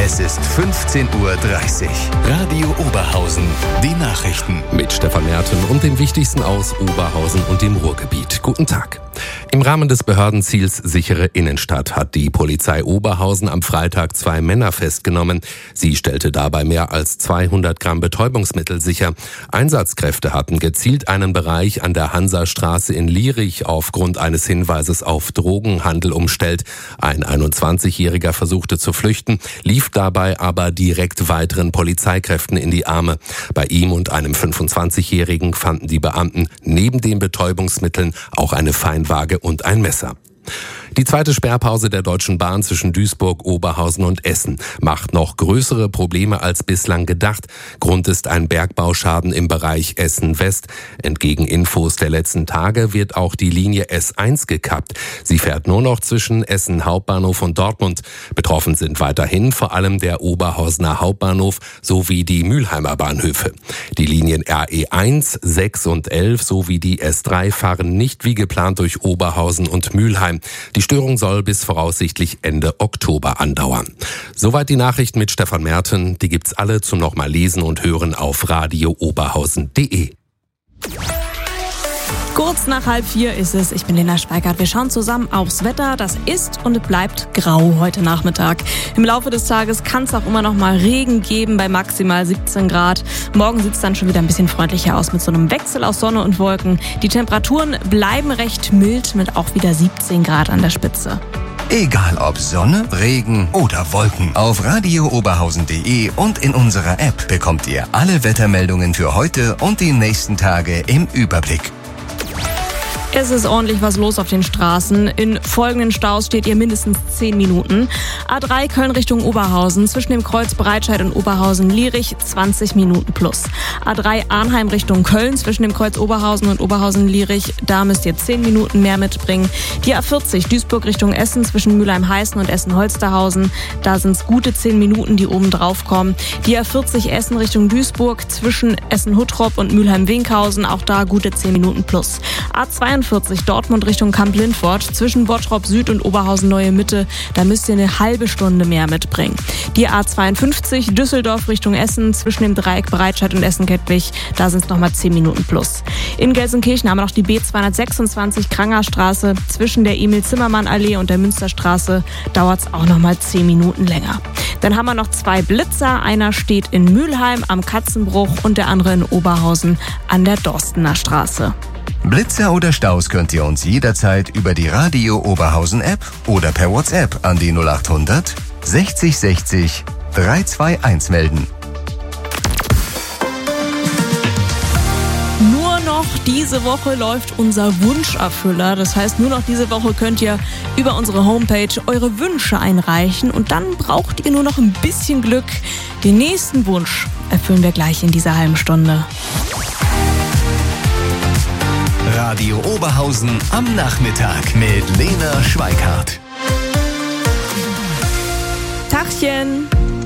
Es ist 15:30 Uhr. Radio Oberhausen, die Nachrichten. Mit Stefan Merten und dem Wichtigsten aus Oberhausen und dem Ruhrgebiet. Guten Tag. Im Rahmen des Behördenziels sichere Innenstadt hat die Polizei Oberhausen am Freitag 2 Männer festgenommen. Sie stellte dabei mehr als 200 Gramm Betäubungsmittel sicher. Einsatzkräfte hatten gezielt einen Bereich an der Hansastraße in Lierich aufgrund eines Hinweises auf Drogenhandel umstellt. Ein 21-Jähriger versuchte zu flüchten, lief dabei aber direkt weiteren Polizeikräften in die Arme. Bei ihm und einem 25-Jährigen fanden die Beamten neben den Betäubungsmitteln auch eine Feinwaage und ein Messer. Die zweite Sperrpause der Deutschen Bahn zwischen Duisburg, Oberhausen und Essen macht noch größere Probleme als bislang gedacht. Grund ist ein Bergbauschaden im Bereich Essen-West. Entgegen Infos der letzten Tage wird auch die Linie S1 gekappt. Sie fährt nur noch zwischen Essen Hauptbahnhof und Dortmund. Betroffen sind weiterhin vor allem der Oberhausener Hauptbahnhof sowie die Mülheimer Bahnhöfe. Die Linien RE1, 6 und 11 sowie die S3 fahren nicht wie geplant durch Oberhausen und Mülheim. Die Störung soll bis voraussichtlich Ende Oktober andauern. Soweit die Nachrichten mit Stefan Merten. Die gibt's alle zum nochmal lesen und hören auf radiooberhausen.de. Kurz nach 3:30 ist es. Ich bin Lena Schweikart. Wir schauen zusammen aufs Wetter. Das ist und bleibt grau heute Nachmittag. Im Laufe des Tages kann es auch immer noch mal Regen geben bei maximal 17 Grad. Morgen sieht es dann schon wieder ein bisschen freundlicher aus mit so einem Wechsel aus Sonne und Wolken. Die Temperaturen bleiben recht mild mit auch wieder 17 Grad an der Spitze. Egal ob Sonne, Regen oder Wolken. Auf radiooberhausen.de und in unserer App bekommt ihr alle Wettermeldungen für heute und die nächsten Tage im Überblick. Es ist ordentlich was los auf den Straßen. In folgenden Staus steht ihr mindestens 10 Minuten. A3 Köln Richtung Oberhausen, zwischen dem Kreuz Breitscheid und Oberhausen-Lierich 20 Minuten plus. A3 Arnheim Richtung Köln, zwischen dem Kreuz Oberhausen und Oberhausen-Lierich, da müsst ihr 10 Minuten mehr mitbringen. Die A40 Duisburg Richtung Essen, zwischen Mülheim-Heißen und Essen-Holsterhausen, da sind es gute 10 Minuten, die oben drauf kommen. Die A40 Essen Richtung Duisburg, zwischen Essen-Huttrop und Mülheim-Winkhausen, auch da gute 10 Minuten plus. A42 Dortmund Richtung Kamp-Lindfort, zwischen Bottrop Süd und Oberhausen Neue Mitte, da müsst ihr eine halbe Stunde mehr mitbringen. Die A52 Düsseldorf Richtung Essen, zwischen dem Dreieck Breitscheid und Essen-Kettwig, da sind es nochmal 10 Minuten plus. In Gelsenkirchen haben wir noch die B226 Krangerstraße, zwischen der Emil-Zimmermann-Allee und der Münsterstraße, dauert es auch nochmal 10 Minuten länger. Dann haben wir noch 2 Blitzer, einer steht in Mülheim am Katzenbruch und der andere in Oberhausen an der Dorstener Straße. Blitzer oder Staus könnt ihr uns jederzeit über die Radio Oberhausen App oder per WhatsApp an die 0800 60 60 321 melden. Nur noch diese Woche läuft unser Wunscherfüller. Das heißt, nur noch diese Woche könnt ihr über unsere Homepage eure Wünsche einreichen und dann braucht ihr nur noch ein bisschen Glück. Den nächsten Wunsch erfüllen wir gleich in dieser halben Stunde. Radio Oberhausen am Nachmittag mit Lena Schweikart. Tachchen!